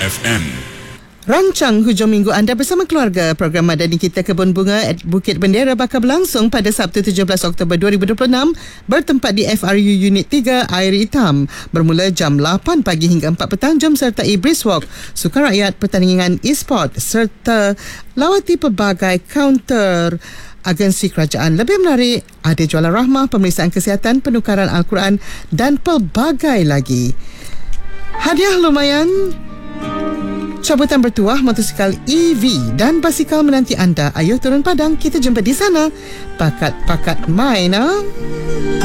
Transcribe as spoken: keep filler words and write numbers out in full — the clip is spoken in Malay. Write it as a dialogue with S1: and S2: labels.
S1: F M.
S2: Rancang hujung minggu anda bersama keluarga. Program Madani Kita Kebun Bunga at Bukit Bendera bakal berlangsung pada Sabtu tujuh belas Oktober dua ribu dua puluh enam bertempat di F R U Unit tiga Air Hitam bermula jam lapan pagi hingga empat petang. Jom sertai Brisk Walk, Sukan Rakyat, pertandingan e-sport serta lawati pelbagai kaunter agensi kerajaan. Lebih menarik, ada jualan rahmah, pemeriksaan kesihatan, penukaran Al-Quran dan pelbagai lagi. Hadiah lumayan, cabutan bertuah, motosikal E V dan basikal menanti anda. Ayuh turun padang, kita jumpa di sana. Pakat-pakat main, ah.